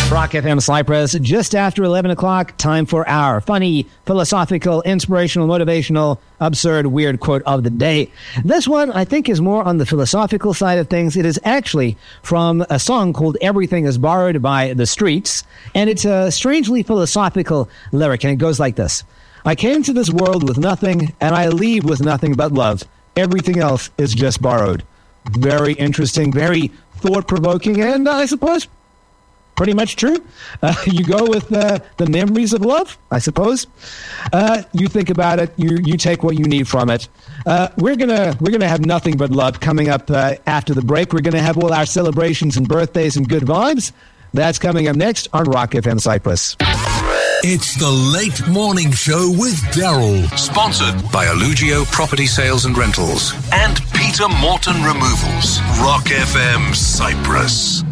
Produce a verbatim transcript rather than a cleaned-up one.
Rock F M Cyprus, just after eleven o'clock, time for our funny, philosophical, inspirational, motivational, absurd, weird quote of the day. This one, I think, is more on the philosophical side of things. It is actually from a song called Everything is Borrowed by The Streets, and it's a strangely philosophical lyric, and it goes like this. I came to this world with nothing, and I leave with nothing but love. Everything else is just borrowed. Very interesting, very thought-provoking, and uh, I suppose pretty much true. Uh, you go with uh, the memories of love, I suppose. Uh, you think about it. You you take what you need from it. Uh, we're gonna we're gonna have nothing but love coming up uh, after the break. We're gonna have all our celebrations and birthdays and good vibes. That's coming up next on Rock F M Cyprus. It's the Late Morning Show with Daryl, sponsored by Allugio Property Sales and Rentals and Peter Morton Removals. Rock F M Cyprus.